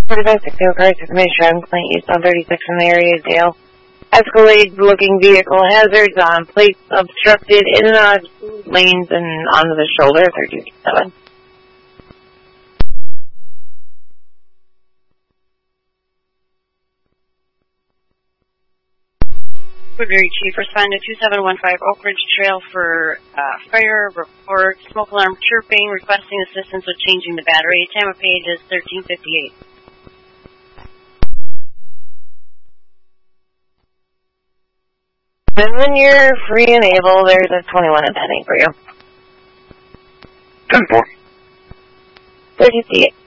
4560 crisis information. Complaint used on 36 in the area of Dale. Escalade looking vehicle hazards on plates obstructed in the lanes and onto the shoulder, 327. Woodbury Chief, respond to 2715 Oak Ridge Trail for fire report, smoke alarm chirping, requesting assistance with changing the battery. Time of page is 1358. And when you're free and able, there's a 21 attending for you. 10-4. 358.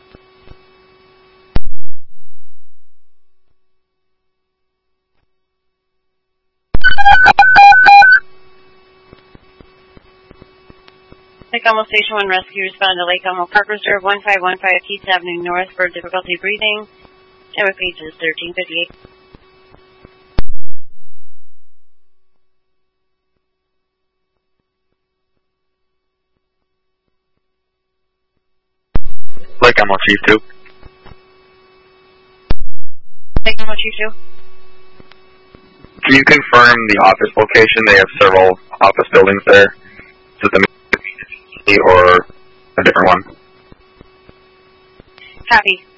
Lake Elmo Station 1 Rescue, respond to Lake Elmo Park Reserve 1515 Keats Avenue North for difficulty breathing. Time of page is 1358. Lake Elmo Chief 2. Lake Elmo Chief 2. Can you confirm the office location? They have several office buildings there. Is it the or a different one? Copy.